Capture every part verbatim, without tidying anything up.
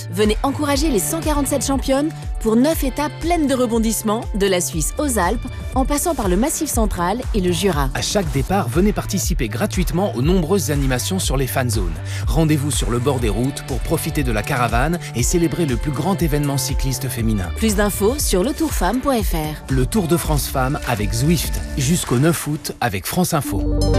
août, venez encourager les cent quarante-sept championnes pour neuf étapes pleines de rebondissements, de la Suisse aux Alpes, en passant par le Massif central et le Jura. À chaque départ, venez participer gratuitement aux nombreuses animations sur les fan zones. Rendez-vous sur le bord des routes pour profiter de la caravane et célébrer le plus grand événement cycliste féminin. Plus d'infos sur le tour femme point f r. Le Tour de France Femmes avec Zwift, jusqu'au neuf août avec France Info.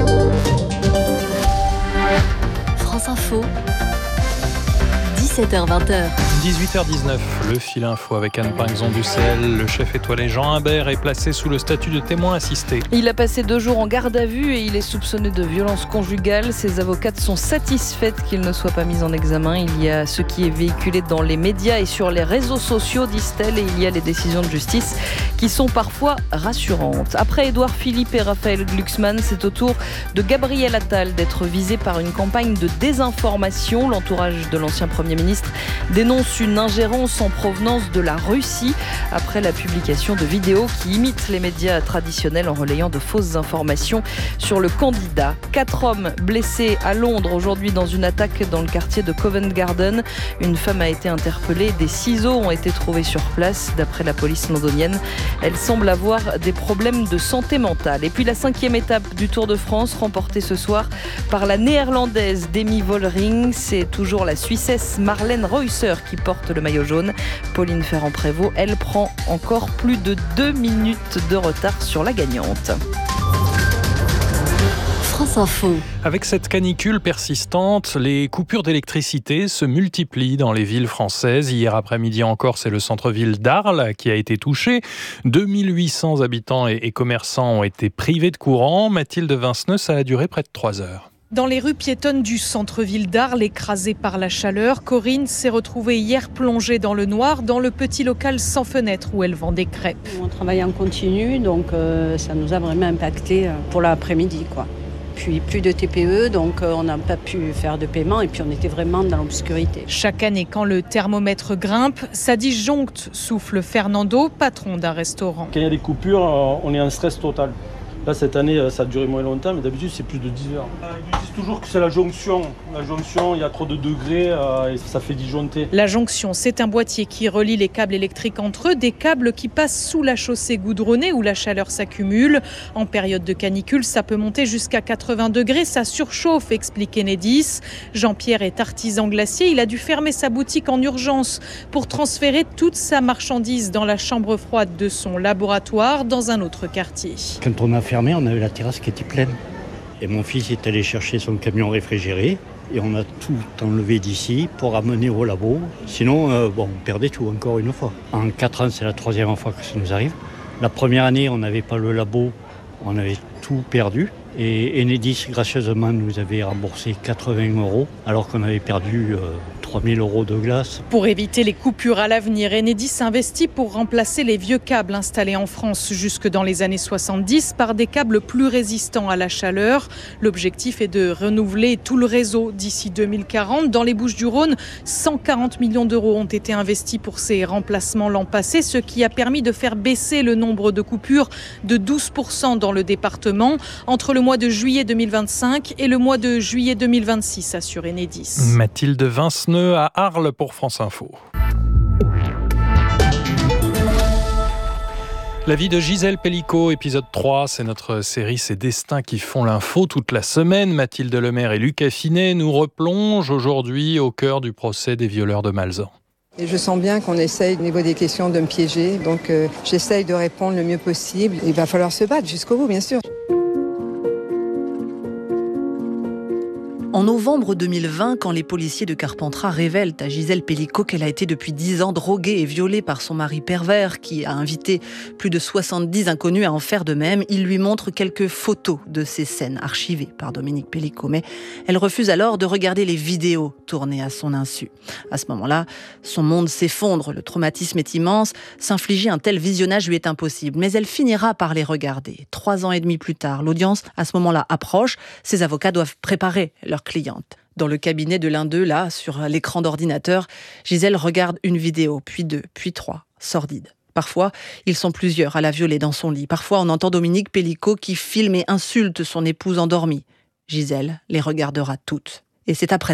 France Info, dix-sept heures vingt. dix-huit heures dix-neuf, le fil info avec Anne Pinxon-Dussel. Le chef étoilé Jean Imbert est placé sous le statut de témoin assisté. Il a passé deux jours en garde à vue et il est soupçonné de violence conjugale. Ses avocates sont satisfaites qu'il ne soit pas mis en examen. Il y a ce qui est véhiculé dans les médias et sur les réseaux sociaux, disent-elles, et il y a les décisions de justice qui sont parfois rassurantes. Après Édouard Philippe et Raphaël Glucksmann, c'est au tour de Gabriel Attal d'être visé par une campagne de désinformation. L'entourage de l'ancien Premier ministre dénonce une ingérence en provenance de la Russie après la publication de vidéos qui imitent les médias traditionnels en relayant de fausses informations sur le candidat. Quatre hommes blessés à Londres aujourd'hui dans une attaque dans le quartier de Covent Garden. Une femme a été interpellée. Des ciseaux ont été trouvés sur place. D'après la police londonienne, elle semble avoir des problèmes de santé mentale. Et puis la cinquième étape du Tour de France, remportée ce soir par la néerlandaise Demi Vollering. C'est toujours la Suissesse Marlène Reusser qui porte le maillot jaune. Pauline Ferrand-Prévot, elle prend encore plus de deux minutes de retard sur la gagnante. France Info. Avec cette canicule persistante, les coupures d'électricité se multiplient dans les villes françaises. Hier après-midi encore, c'est le centre-ville d'Arles qui a été touché. deux mille huit cents habitants et commerçants ont été privés de courant. Mathilde Vinceneux, ça a duré près de trois heures. Dans les rues piétonnes du centre-ville d'Arles, écrasées par la chaleur, Corinne s'est retrouvée hier plongée dans le noir dans le petit local sans fenêtre où elle vend des crêpes. On travaille en continu, donc euh, ça nous a vraiment impacté pour l'après-midi, quoi. Puis plus de T P E, donc euh, on n'a pas pu faire de paiement et puis on était vraiment dans l'obscurité. Chaque année, quand le thermomètre grimpe, ça disjoncte, souffle Fernando, patron d'un restaurant. Quand il y a des coupures, on est en stress total. Là, cette année, ça a duré moins longtemps, mais d'habitude, c'est plus de dix heures. Ils disent toujours que c'est la jonction. La jonction, il y a trop de degrés euh, et ça fait disjoncter. La jonction, c'est un boîtier qui relie les câbles électriques entre eux, des câbles qui passent sous la chaussée goudronnée où la chaleur s'accumule. En période de canicule, ça peut monter jusqu'à quatre-vingts degrés, ça surchauffe, explique Enedis. Jean-Pierre est artisan glacier, il a dû fermer sa boutique en urgence pour transférer toute sa marchandise dans la chambre froide de son laboratoire dans un autre quartier. Quand on a fermé, on avait la terrasse qui était pleine. Et mon fils est allé chercher son camion réfrigéré et on a tout enlevé d'ici pour amener au labo. Sinon, euh, bon, on perdait tout encore une fois. En quatre ans, c'est la troisième fois que ça nous arrive. La première année, on n'avait pas le labo, on avait tout perdu. Et Enedis, gracieusement, nous avait remboursé quatre-vingts euros alors qu'on avait perdu euh, trois mille euros de glace. Pour éviter les coupures à l'avenir, Enedis investit pour remplacer les vieux câbles installés en France jusque dans les années soixante-dix par des câbles plus résistants à la chaleur. L'objectif est de renouveler tout le réseau d'ici deux mille quarante. Dans les Bouches-du-Rhône, cent quarante millions d'euros ont été investis pour ces remplacements l'an passé, ce qui a permis de faire baisser le nombre de coupures de douze pour cent dans le département entre le mois de juillet deux mille vingt-cinq et le mois de juillet deux mille vingt-six, assure Enedis. Mathilde Vinceneux à Arles pour France Info. La vie de Gisèle Pellicot, épisode trois, c'est notre série Ces destins qui font l'info toute la semaine. Mathilde Lemaire et Lucas Finet nous replongent aujourd'hui au cœur du procès des violeurs de Malzan. Et je sens bien qu'on essaye au niveau des questions de me piéger, donc euh, j'essaye de répondre le mieux possible. Il va falloir se battre jusqu'au bout, bien sûr. En novembre deux mille vingt, quand les policiers de Carpentras révèlent à Gisèle Pellicot qu'elle a été depuis dix ans droguée et violée par son mari pervers, qui a invité plus de soixante-dix inconnus à en faire de même, ils lui montrent quelques photos de ces scènes archivées par Dominique Pellicot. Mais elle refuse alors de regarder les vidéos tournées à son insu. À ce moment-là, son monde s'effondre, le traumatisme est immense, s'infliger un tel visionnage lui est impossible. Mais elle finira par les regarder. Trois ans et demi plus tard, l'audience à ce moment-là approche, ses avocats doivent préparer leur cliente. Dans le cabinet de l'un d'eux, là, sur l'écran d'ordinateur, Gisèle regarde une vidéo, puis deux, puis trois, sordides. Parfois, ils sont plusieurs à la violer dans son lit. Parfois, on entend Dominique Pellicot qui filme et insulte son épouse endormie. Gisèle les regardera toutes. Et c'est après cela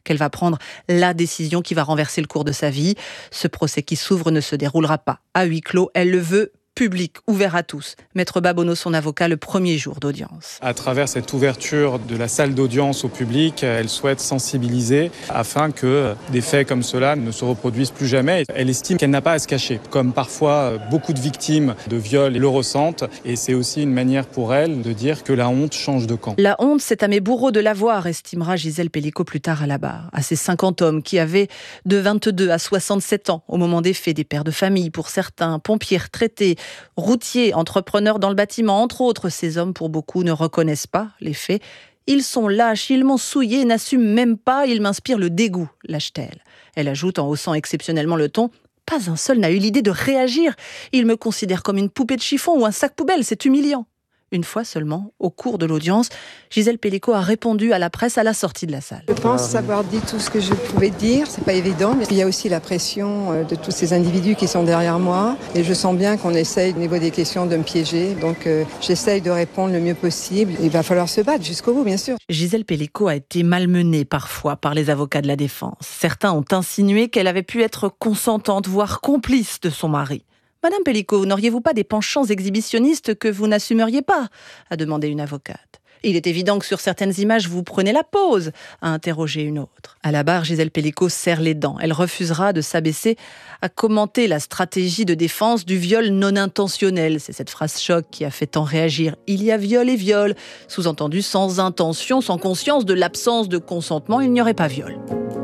qu'elle va prendre la décision qui va renverser le cours de sa vie. Ce procès qui s'ouvre ne se déroulera pas à huis clos. Elle le veut public, ouvert à tous. Maître Babonneau, son avocat, le premier jour d'audience. À travers cette ouverture de la salle d'audience au public, elle souhaite sensibiliser afin que des faits comme cela ne se reproduisent plus jamais. Elle estime qu'elle n'a pas à se cacher, comme parfois beaucoup de victimes de viol le ressentent. Et c'est aussi une manière pour elle de dire que la honte change de camp. La honte, c'est à mes bourreaux de l'avoir, estimera Gisèle Pellico plus tard à la barre. À ces cinquante hommes qui avaient de vingt-deux à soixante-sept ans au moment des faits, des pères de famille pour certains, pompiers retraités, routiers, entrepreneurs dans le bâtiment, entre autres. Ces hommes, pour beaucoup, ne reconnaissent pas les faits. Ils sont lâches, ils m'ont souillé, n'assument même pas, ils m'inspirent le dégoût, lâche-t-elle. Elle ajoute en haussant exceptionnellement le ton, pas un seul n'a eu l'idée de réagir. Ils me considèrent comme une poupée de chiffon ou un sac poubelle, c'est humiliant. Une fois seulement, au cours de l'audience, Gisèle Pellico a répondu à la presse à la sortie de la salle. Je pense avoir dit tout ce que je pouvais dire, c'est pas évident, mais il y a aussi la pression de tous ces individus qui sont derrière moi, et je sens bien qu'on essaye au niveau des questions de me piéger, donc euh, j'essaye de répondre le mieux possible. Il va falloir se battre jusqu'au bout, bien sûr. Gisèle Pellico a été malmenée parfois par les avocats de la défense. Certains ont insinué qu'elle avait pu être consentante, voire complice de son mari. Madame Pellico, n'auriez-vous pas des penchants exhibitionnistes que vous n'assumeriez pas ? A demandé une avocate. Il est évident que sur certaines images, vous prenez la pause, a interrogé une autre. À la barre, Gisèle Pellico serre les dents. Elle refusera de s'abaisser à commenter la stratégie de défense du viol non intentionnel. C'est cette phrase choc qui a fait tant réagir. Il y a viol et viol. Sous-entendu, sans intention, sans conscience de l'absence de consentement, il n'y aurait pas viol.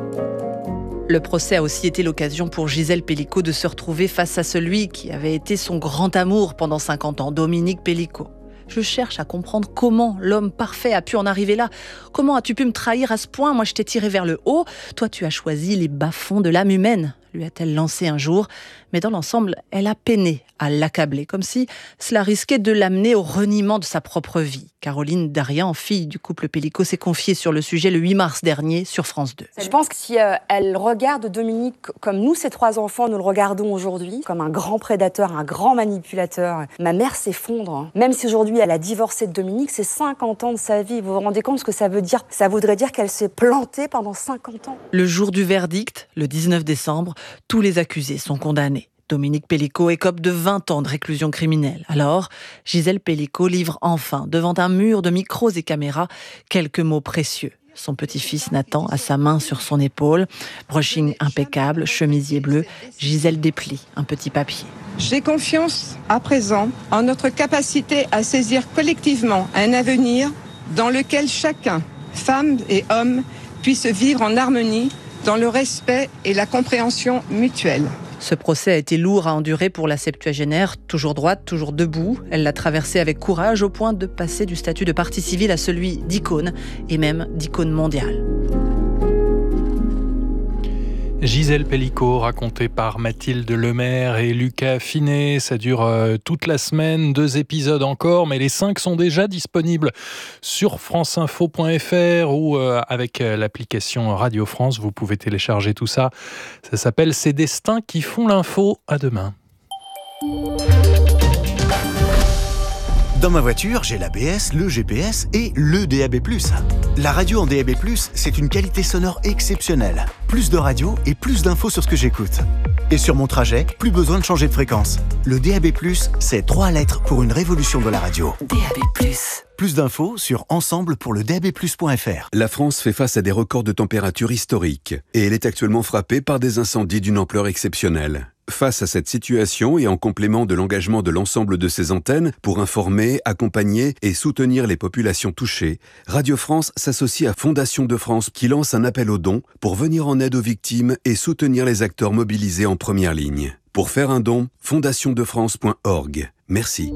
Le procès a aussi été l'occasion pour Gisèle Pellico de se retrouver face à celui qui avait été son grand amour pendant cinquante ans, Dominique Pellico. Je cherche à comprendre comment l'homme parfait a pu en arriver là. Comment as-tu pu me trahir à ce point ? Moi, je t'ai tiré vers le haut. Toi, tu as choisi les bas-fonds de l'âme humaine, lui a-t-elle lancé un jour. Mais dans l'ensemble, elle a peiné à l'accabler, comme si cela risquait de l'amener au reniement de sa propre vie. Caroline Darian, fille du couple Pellico, s'est confiée sur le sujet le huit mars dernier sur France deux. Je pense que si euh, elle regarde Dominique comme nous, ses trois enfants, nous le regardons aujourd'hui, comme un grand prédateur, un grand manipulateur, ma mère s'effondre. Même si aujourd'hui elle a divorcé de Dominique, c'est cinquante ans de sa vie. Vous vous rendez compte ce que ça veut dire ? Ça voudrait dire qu'elle s'est plantée pendant cinquante ans. Le jour du verdict, le dix-neuf décembre, tous les accusés sont condamnés. Dominique Pellico écope de vingt ans de réclusion criminelle. Alors, Gisèle Pellico livre enfin, devant un mur de micros et caméras, quelques mots précieux. Son petit-fils Nathan a sa main sur son épaule. Brushing impeccable, chemisier bleu. Gisèle déplie un petit papier. J'ai confiance à présent en notre capacité à saisir collectivement un avenir dans lequel chacun, femme et homme, puisse vivre en harmonie, dans le respect et la compréhension mutuelle. Ce procès a été lourd à endurer pour la septuagénaire, toujours droite, toujours debout. Elle l'a traversé avec courage au point de passer du statut de partie civile à celui d'icône, et même d'icône mondiale. Gisèle Pellico, racontée par Mathilde Lemaire et Lucas Finet. Ça dure euh, toute la semaine, deux épisodes encore, mais les cinq sont déjà disponibles sur franceinfo point f r ou euh, avec euh, l'application Radio France. Vous pouvez télécharger tout ça. Ça s'appelle « Ces destins qui font l'info ». À demain. Dans ma voiture, j'ai l'A B S, le G P S et le D A B plus. La radio en D A B plus, c'est une qualité sonore exceptionnelle. Plus de radio et plus d'infos sur ce que j'écoute. Et sur mon trajet, plus besoin de changer de fréquence. Le D A B plus, c'est trois lettres pour une révolution de la radio. D A B plus. Plus d'infos sur ensemble pour le D A B plus point f r. La France fait face à des records de température historiques et elle est actuellement frappée par des incendies d'une ampleur exceptionnelle. Face à cette situation et en complément de l'engagement de l'ensemble de ses antennes pour informer, accompagner et soutenir les populations touchées, Radio France s'associe à Fondation de France qui lance un appel aux dons pour venir en aide aux victimes et soutenir les acteurs mobilisés en première ligne. Pour faire un don, fondation de france point org. Merci.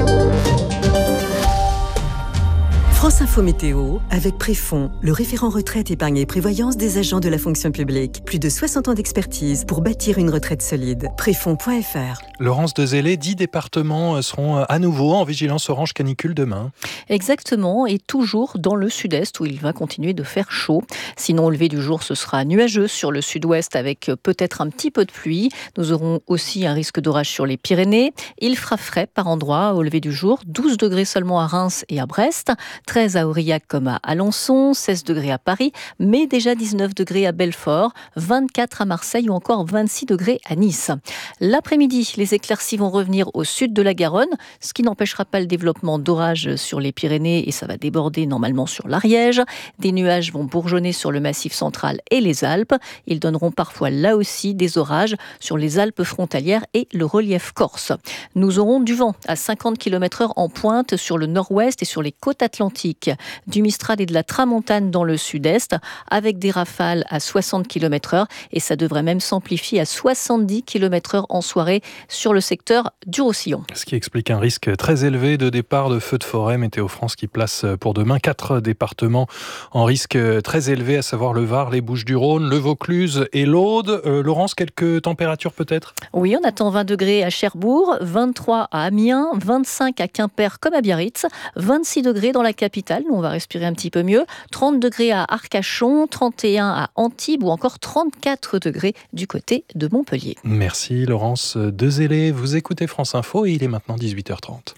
France Info Météo, avec Préfond, le référent retraite, épargne et prévoyance des agents de la fonction publique. Plus de soixante ans d'expertise pour bâtir une retraite solide. Préfond point f r. Laurence Dezellé, dix départements seront à nouveau en vigilance orange canicule demain. Exactement, et toujours dans le sud-est où il va continuer de faire chaud. Sinon, au lever du jour, ce sera nuageux sur le sud-ouest avec peut-être un petit peu de pluie. Nous aurons aussi un risque d'orage sur les Pyrénées. Il fera frais par endroits au lever du jour, douze degrés seulement à Reims et à Brest. treize à Aurillac comme à Alençon, seize degrés à Paris, mais déjà dix-neuf degrés à Belfort, vingt-quatre à Marseille ou encore vingt-six degrés à Nice. L'après-midi, les éclaircies vont revenir au sud de la Garonne, ce qui n'empêchera pas le développement d'orages sur les Pyrénées et ça va déborder normalement sur l'Ariège. Des nuages vont bourgeonner sur le Massif central et les Alpes. Ils donneront parfois là aussi des orages sur les Alpes frontalières et le relief corse. Nous aurons du vent à cinquante kilomètres heure en pointe sur le nord-ouest et sur les côtes atlantiques. Du Mistral et de la Tramontane dans le sud-est, avec des rafales à soixante kilomètres heure et ça devrait même s'amplifier à soixante-dix kilomètres heure en soirée sur le secteur du Roussillon. Ce qui explique un risque très élevé de départ de feux de forêt. Météo France qui place pour demain quatre départements en risque très élevé, à savoir le Var, les Bouches-du-Rhône, le Vaucluse et l'Aude. Euh, Laurence, quelques températures peut-être ? Oui, on attend vingt degrés à Cherbourg, vingt-trois à Amiens, vingt-cinq à Quimper comme à Biarritz, vingt-six degrés dans la capitale, nous on va respirer un petit peu mieux, trente degrés à Arcachon, trente et un à Antibes ou encore trente-quatre degrés du côté de Montpellier. Merci Laurence Dezélé, vous écoutez France Info et il est maintenant dix-huit heures trente.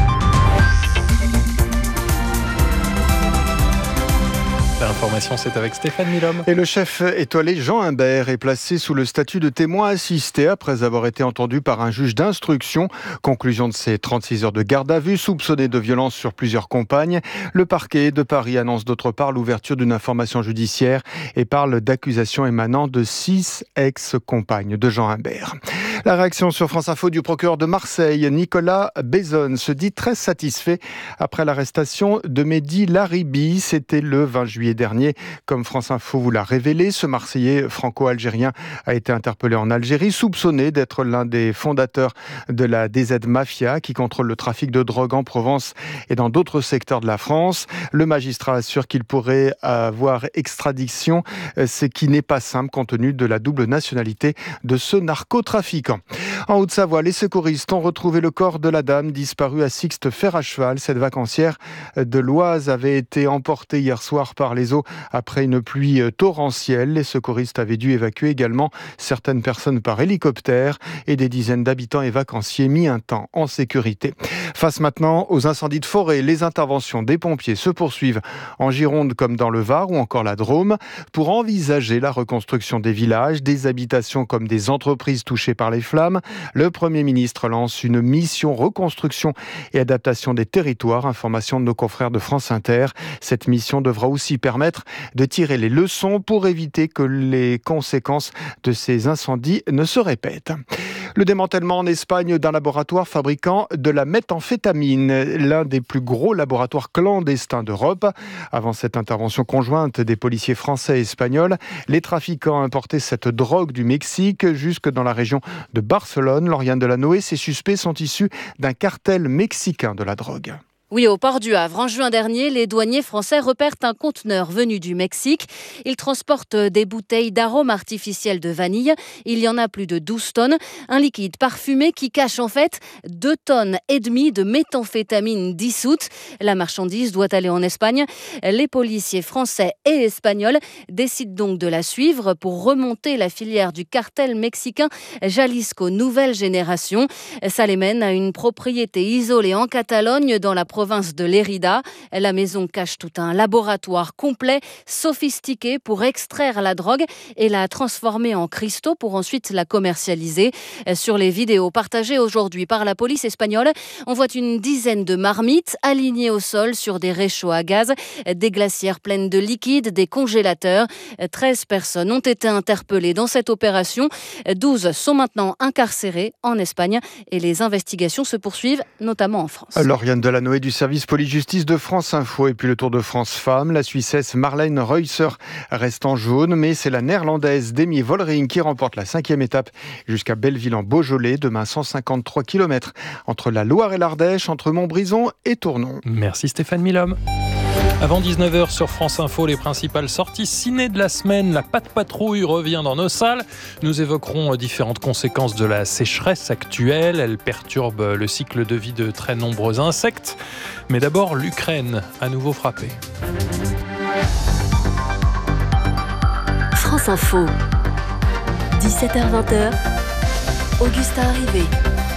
L'information, c'est avec Stéphane Milhomme. Et le chef étoilé Jean Imbert est placé sous le statut de témoin assisté après avoir été entendu par un juge d'instruction. Conclusion de ses trente-six heures de garde à vue, soupçonné de violence sur plusieurs compagnes. Le parquet de Paris annonce d'autre part l'ouverture d'une information judiciaire et parle d'accusations émanant de six ex-compagnes de Jean Imbert. La réaction sur France Info du procureur de Marseille, Nicolas Bézonne, se dit très satisfait après l'arrestation de Mehdi Laribi. C'était le vingt juillet dernier. Comme France Info vous l'a révélé, ce Marseillais franco-algérien a été interpellé en Algérie, soupçonné d'être l'un des fondateurs de la D Z Mafia qui contrôle le trafic de drogue en Provence et dans d'autres secteurs de la France. Le magistrat assure qu'il pourrait avoir extradition, ce qui n'est pas simple compte tenu de la double nationalité de ce narcotrafiquant. En Haute-Savoie, les secouristes ont retrouvé le corps de la dame disparue à Sixte-Fer-à-Cheval. Cette vacancière de l'Oise avait été emportée hier soir par les eaux après une pluie torrentielle. Les secouristes avaient dû évacuer également certaines personnes par hélicoptère et des dizaines d'habitants et vacanciers mis un temps en sécurité. Face maintenant aux incendies de forêt, les interventions des pompiers se poursuivent en Gironde comme dans le Var ou encore la Drôme pour envisager la reconstruction des villages, des habitations comme des entreprises touchées par les flammes. Le Premier ministre lance une mission reconstruction et adaptation des territoires. Information de nos confrères de France Inter. Cette mission devra aussi permettre de tirer les leçons pour éviter que les conséquences de ces incendies ne se répètent. Le démantèlement en Espagne d'un laboratoire fabriquant de la méthamphétamine, l'un des plus gros laboratoires clandestins d'Europe. Avant cette intervention conjointe des policiers français et espagnols, les trafiquants importaient cette drogue du Mexique jusque dans la région de Barcelone. Lauriane Delanoë, ces suspects sont issus d'un cartel mexicain de la drogue. Oui, au port du Havre, en juin dernier, les douaniers français repèrent un conteneur venu du Mexique. Il transporte des bouteilles d'arômes artificiels de vanille. Il y en a plus de douze tonnes. Un liquide parfumé qui cache en fait deux tonnes et demie de méthamphétamine dissoute. La marchandise doit aller en Espagne. Les policiers français et espagnols décident donc de la suivre pour remonter la filière du cartel mexicain Jalisco Nouvelle Génération. Ça les mène à une propriété isolée en Catalogne dans la province province de Lérida. La maison cache tout un laboratoire complet, sophistiqué pour extraire la drogue et la transformer en cristaux pour ensuite la commercialiser. Sur les vidéos partagées aujourd'hui par la police espagnole, on voit une dizaine de marmites alignées au sol sur des réchauds à gaz, des glacières pleines de liquide, des congélateurs. treize personnes ont été interpellées dans cette opération. douze sont maintenant incarcérées en Espagne et les investigations se poursuivent, notamment en France. Lauriane Delanoë du service police-justice de France Info et puis le Tour de France Femmes. La Suissesse Marlène Reusser reste en jaune, mais c'est la Néerlandaise Demi Vollering qui remporte la cinquième étape jusqu'à Belleville en Beaujolais. Demain, cent cinquante-trois kilomètres entre la Loire et l'Ardèche, entre Montbrison et Tournon. Merci Stéphane Milhomme. Avant dix-neuf heures sur France Info, les principales sorties ciné de la semaine. La Patte Patrouille revient dans nos salles. Nous évoquerons différentes conséquences de la sécheresse actuelle. Elle perturbe le cycle de vie de très nombreux insectes. Mais d'abord, l'Ukraine, à nouveau frappée. France Info, dix-sept heures vingt, Augustin Arrivé.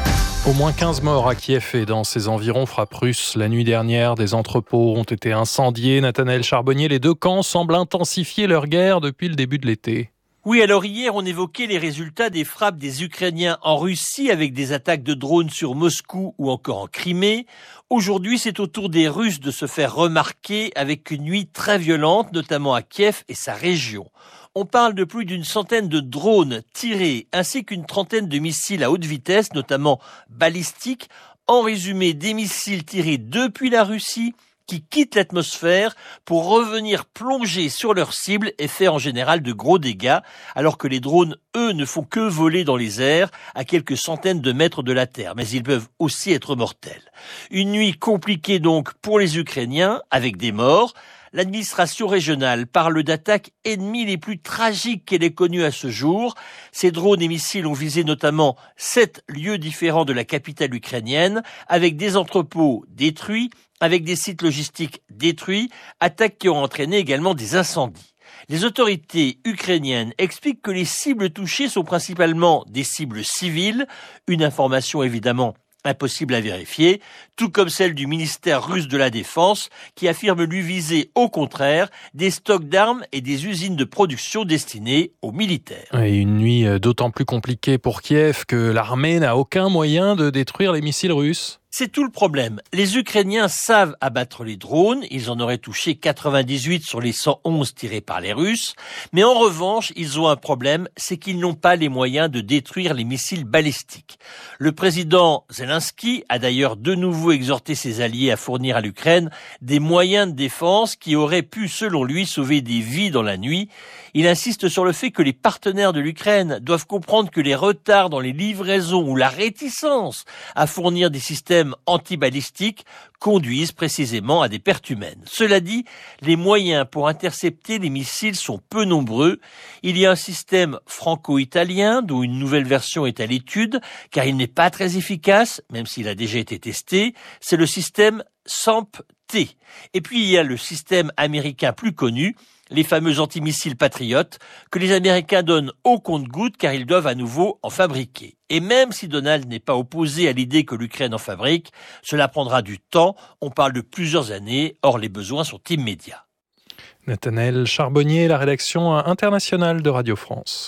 Au moins quinze morts à Kiev et dans ses environs, frappe russe. La nuit dernière, des entrepôts ont été incendiés. Nathanaël Charbonnier, les deux camps semblent intensifier leur guerre depuis le début de l'été. Oui, alors hier, on évoquait les résultats des frappes des Ukrainiens en Russie avec des attaques de drones sur Moscou ou encore en Crimée. Aujourd'hui, c'est au tour des Russes de se faire remarquer avec une nuit très violente, notamment à Kiev et sa région. On parle de plus d'une centaine de drones tirés ainsi qu'une trentaine de missiles à haute vitesse, notamment balistiques. En résumé, des missiles tirés depuis la Russie qui quittent l'atmosphère pour revenir plonger sur leur cible et faire en général de gros dégâts, alors que les drones, eux, ne font que voler dans les airs à quelques centaines de mètres de la Terre, mais ils peuvent aussi être mortels. Une nuit compliquée donc pour les Ukrainiens, avec des morts. L'administration régionale parle d'attaques ennemies les plus tragiques qu'elle ait connues à ce jour. Ces drones et missiles ont visé notamment sept lieux différents de la capitale ukrainienne, avec des entrepôts détruits, avec des sites logistiques détruits, attaques qui ont entraîné également des incendies. Les autorités ukrainiennes expliquent que les cibles touchées sont principalement des cibles civiles, une information évidemment impossible à vérifier, tout comme celle du ministère russe de la Défense qui affirme lui viser au contraire des stocks d'armes et des usines de production destinées aux militaires. Et une nuit d'autant plus compliquée pour Kiev que l'armée n'a aucun moyen de détruire les missiles russes. C'est tout le problème. Les Ukrainiens savent abattre les drones, ils en auraient touché quatre-vingt-dix-huit sur les cent onze tirés par les Russes, mais en revanche, ils ont un problème, c'est qu'ils n'ont pas les moyens de détruire les missiles balistiques. Le président Zelensky a d'ailleurs de nouveau exhorté ses alliés à fournir à l'Ukraine des moyens de défense qui auraient pu, selon lui, sauver des vies dans la nuit. Il insiste sur le fait que les partenaires de l'Ukraine doivent comprendre que les retards dans les livraisons ou la réticence à fournir des systèmes antibalistiques conduisent précisément à des pertes humaines. Cela dit, les moyens pour intercepter les missiles sont peu nombreux. Il y a un système franco-italien dont une nouvelle version est à l'étude, car il n'est pas très efficace, même s'il a déjà été testé. C'est le système S A M P-T. Et puis il y a le système américain plus connu, les fameux antimissiles Patriot, que les Américains donnent au compte-gouttes car ils doivent à nouveau en fabriquer. Et même si Donald n'est pas opposé à l'idée que l'Ukraine en fabrique, cela prendra du temps, on parle de plusieurs années, or les besoins sont immédiats. Nathanaël Charbonnier, la rédaction internationale de Radio France.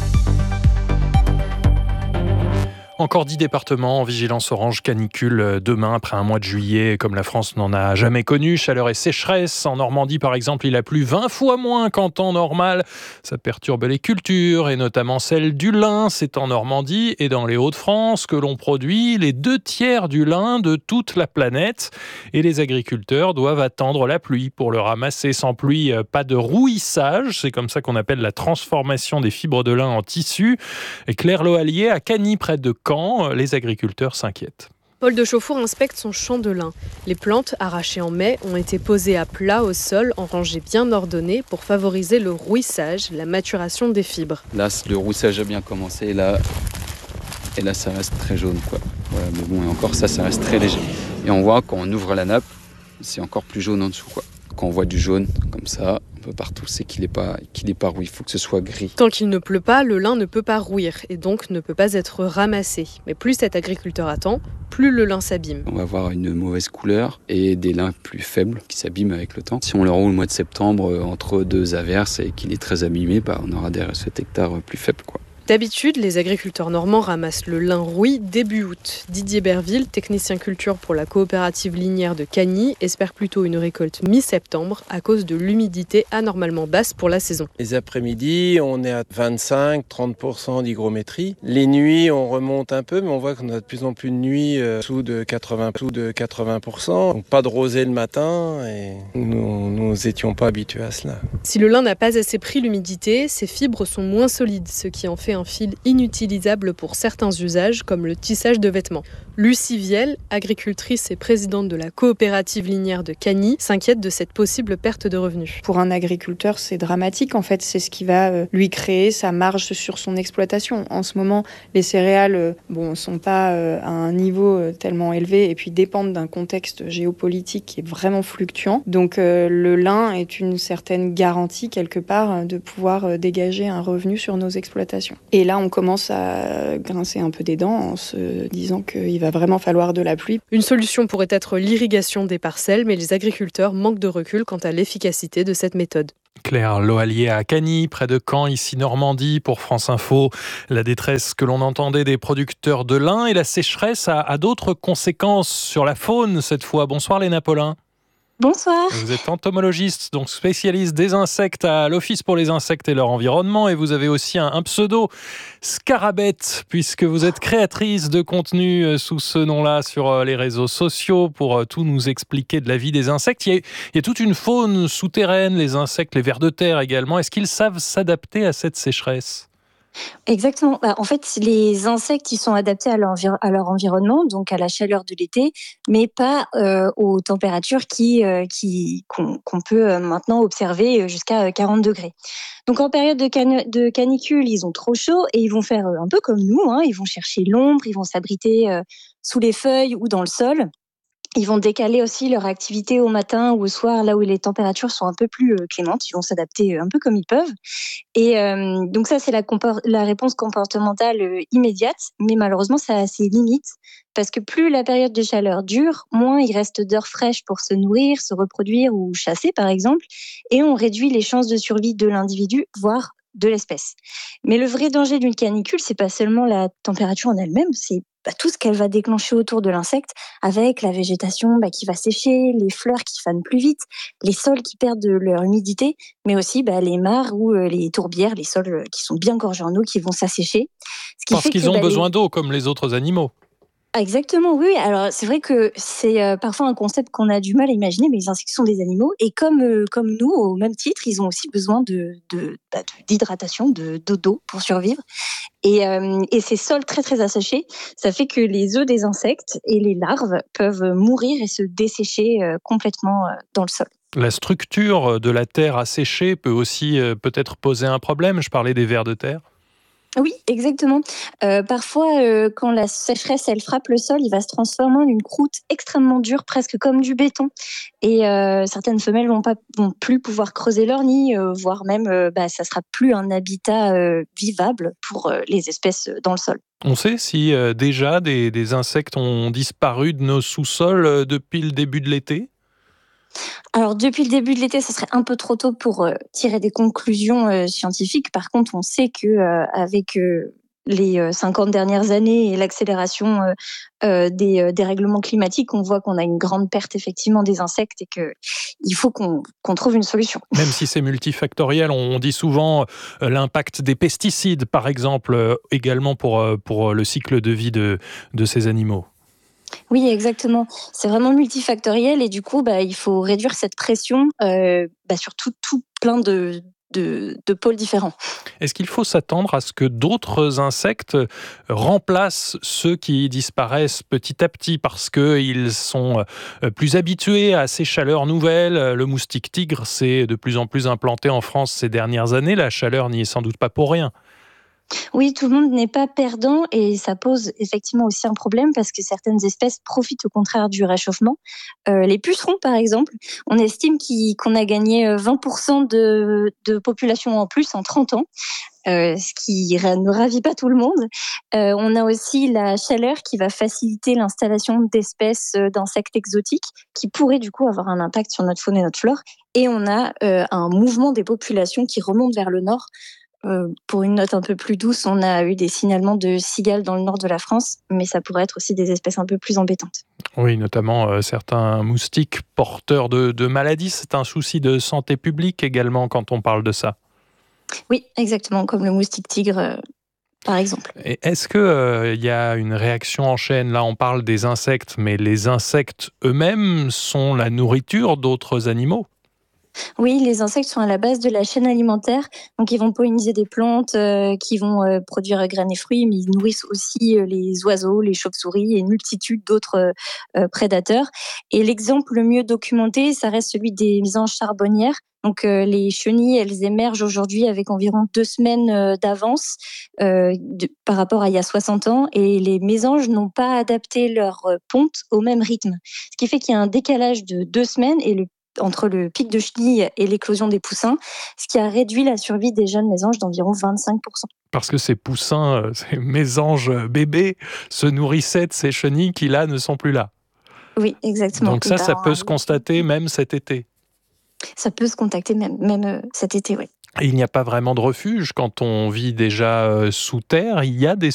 Encore dix départements en vigilance orange canicule demain après un mois de juillet comme la France n'en a jamais connu. Chaleur et sécheresse. En Normandie, par exemple, il a plu vingt fois moins qu'en temps normal. Ça perturbe les cultures et notamment celle du lin. C'est en Normandie et dans les Hauts-de-France que l'on produit les deux tiers du lin de toute la planète. Et les agriculteurs doivent attendre la pluie pour le ramasser. Sans pluie, pas de rouissage. C'est comme ça qu'on appelle la transformation des fibres de lin en tissu. Et Claire Loallier, à Cagny, près de Caen, les agriculteurs s'inquiètent. Paul de Chauffour inspecte son champ de lin. Les plantes, arrachées en mai, ont été posées à plat au sol en rangées bien ordonnées pour favoriser le rouissage, la maturation des fibres. Là, le rouissage a bien commencé et là, et là ça reste très jaune, quoi. Voilà, mais bon, et encore ça, ça reste très léger. Et on voit quand on ouvre la nappe, c'est encore plus jaune en dessous, quoi. Quand on voit du jaune comme ça, un peu partout, c'est qu'il n'est pas, qu'il n'est pas rouillé, il faut que ce soit gris. Tant qu'il ne pleut pas, le lin ne peut pas rouir et donc ne peut pas être ramassé. Mais plus cet agriculteur attend, plus le lin s'abîme. On va avoir une mauvaise couleur et des lins plus faibles qui s'abîment avec le temps. Si on le roule au mois de septembre entre deux averses et qu'il est très abîmé, bah, on aura des récoltes hectares plus faibles, quoi. D'habitude, les agriculteurs normands ramassent le lin rouille début août. Didier Berville, technicien culture pour la coopérative linière de Cagny, espère plutôt une récolte mi-septembre à cause de l'humidité anormalement basse pour la saison. Les après-midi, on est à vingt-cinq à trente pour cent d'hygrométrie. Les nuits, on remonte un peu, mais on voit qu'on a de plus en plus de nuits euh, sous de quatre-vingts pour cent. Donc pas de rosée le matin et nous nous étions pas habitués à cela. Si le lin n'a pas assez pris l'humidité, ses fibres sont moins solides, ce qui en fait un fil inutilisable pour certains usages comme le tissage de vêtements. Lucie Viel, agricultrice et présidente de la coopérative linière de Cagny, s'inquiète de cette possible perte de revenus. Pour un agriculteur, c'est dramatique. En fait, c'est ce qui va lui créer sa marge sur son exploitation. En ce moment, les céréales bon, sont pas à un niveau tellement élevé et puis dépendent d'un contexte géopolitique qui est vraiment fluctuant. Donc euh, le lin est une certaine garantie quelque part de pouvoir dégager un revenu sur nos exploitations. Et là, on commence à grincer un peu des dents en se disant qu'il va vraiment falloir de la pluie. Une solution pourrait être l'irrigation des parcelles, mais les agriculteurs manquent de recul quant à l'efficacité de cette méthode. Claire Lohalier à Cagny, près de Caen, ici Normandie, pour France Info. La détresse que l'on entendait des producteurs de lin et la sécheresse a, a d'autres conséquences sur la faune cette fois. Bonsoir Léna Paulin. Bonsoir. Vous êtes entomologiste, donc spécialiste des insectes à l'Office pour les insectes et leur environnement, et vous avez aussi un, un pseudo Scarabette, puisque vous êtes créatrice de contenu sous ce nom-là sur les réseaux sociaux pour tout nous expliquer de la vie des insectes. Il y a, il y a toute une faune souterraine, les insectes, les vers de terre également. Est-ce qu'ils savent s'adapter à cette sécheresse ? Exactement. En fait, les insectes, ils sont adaptés à leur, envir- à leur environnement, donc à la chaleur de l'été, mais pas euh, aux températures qui, euh, qui, qu'on, qu'on peut euh, maintenant observer jusqu'à quarante degrés. Donc en période de, can- de canicule, ils ont trop chaud et ils vont faire un peu comme nous, hein, ils vont chercher l'ombre, ils vont s'abriter euh, sous les feuilles ou dans le sol. Ils vont décaler aussi leur activité au matin ou au soir, là où les températures sont un peu plus euh, clémentes. Ils vont s'adapter un peu comme ils peuvent. Et euh, donc ça, c'est la, compor- la réponse comportementale euh, immédiate. Mais malheureusement, ça a ses limites. Parce que plus la période de chaleur dure, moins il reste d'heures fraîches pour se nourrir, se reproduire ou chasser, par exemple. Et on réduit les chances de survie de l'individu, voire de l'espèce. Mais le vrai danger d'une canicule, c'est pas seulement la température en elle-même, c'est bah, tout ce qu'elle va déclencher autour de l'insecte, avec la végétation bah, qui va sécher, les fleurs qui fanent plus vite, les sols qui perdent de leur humidité, mais aussi bah, les mares ou euh, les tourbières, les sols euh, qui sont bien gorgés en eau, qui vont s'assécher. Ce qui Parce fait qu'ils que, ont bah, besoin les... d'eau, comme les autres animaux. Exactement, oui. Alors c'est vrai que c'est euh, parfois un concept qu'on a du mal à imaginer, mais les insectes sont des animaux et comme euh, comme nous, au même titre, ils ont aussi besoin de, de, bah, de d'hydratation, de, de d'eau pour survivre. Et, euh, et ces sols très très asséchés, ça fait que les œufs des insectes et les larves peuvent mourir et se dessécher euh, complètement euh, dans le sol. La structure de la terre asséchée peut aussi euh, peut-être poser un problème. Je parlais des vers de terre. Oui, exactement. Euh, parfois, euh, quand la sécheresse elle frappe le sol, il va se transformer en une croûte extrêmement dure, presque comme du béton. Et euh, certaines femelles vont pas, vont plus pouvoir creuser leur nid, euh, voire même, euh, bah, ça sera plus un habitat euh, vivable pour euh, les espèces dans le sol. On sait si euh, déjà des, des insectes ont disparu de nos sous-sols euh, depuis le début de l'été ? Alors, depuis le début de l'été, ce serait un peu trop tôt pour euh, tirer des conclusions euh, scientifiques. Par contre, on sait que euh, avec euh, les euh, cinquante dernières années et l'accélération euh, euh, des euh, dérèglements climatiques, on voit qu'on a une grande perte effectivement des insectes et que il faut qu'on, qu'on trouve une solution. Même si c'est multifactoriel, on dit souvent euh, l'impact des pesticides, par exemple, euh, également pour, euh, pour le cycle de vie de, de ces animaux. Oui, exactement. C'est vraiment multifactoriel et du coup, bah, il faut réduire cette pression euh, bah, sur tout, tout plein de, de, de pôles différents. Est-ce qu'il faut s'attendre à ce que d'autres insectes remplacent ceux qui disparaissent petit à petit parce qu'ils sont plus habitués à ces chaleurs nouvelles ? Le moustique tigre s'est de plus en plus implanté en France ces dernières années. La chaleur n'y est sans doute pas pour rien. Oui, tout le monde n'est pas perdant et ça pose effectivement aussi un problème parce que certaines espèces profitent au contraire du réchauffement. Euh, les pucerons, par exemple, on estime qu'on a gagné vingt pour cent de, de population en plus en trente ans. Euh, ce qui ne ravit pas tout le monde. Euh, on a aussi la chaleur qui va faciliter l'installation d'espèces d'insectes exotiques qui pourraient du coup avoir un impact sur notre faune et notre flore. Et on a euh, un mouvement des populations qui remonte vers le nord. Euh, pour une note un peu plus douce, on a eu des signalements de cigales dans le nord de la France, mais ça pourrait être aussi des espèces un peu plus embêtantes. Oui, notamment euh, certains moustiques porteurs de, de maladies. C'est un souci de santé publique également quand on parle de ça. Oui, exactement, comme le moustique tigre, euh, par exemple. Et est-ce qu'il euh, y a une réaction en chaîne ? Là, on parle des insectes, mais les insectes eux-mêmes sont la nourriture d'autres animaux ? Oui, les insectes sont à la base de la chaîne alimentaire. Donc, ils vont polliniser des plantes euh, qui vont euh, produire graines et fruits, mais ils nourrissent aussi euh, les oiseaux, les chauves-souris et une multitude d'autres euh, prédateurs. Et l'exemple le mieux documenté, ça reste celui des mésanges charbonnières. Donc, euh, les chenilles, elles émergent aujourd'hui avec environ deux semaines euh, d'avance euh, de, par rapport à il y a soixante ans. Et les mésanges n'ont pas adapté leur euh, ponte au même rythme. Ce qui fait qu'il y a un décalage de deux semaines et le entre le pic de chenilles et l'éclosion des poussins, ce qui a réduit la survie des jeunes mésanges d'environ vingt-cinq pour cent. Parce que ces poussins, ces mésanges bébés, se nourrissaient de ces chenilles qui, là, ne sont plus là. Oui, exactement. Donc ça, ça peut se constater même cet été. Ça peut se contacter même, même euh, cet été, oui. Et il n'y a pas vraiment de refuge quand on vit déjà euh, sous terre. Il y a des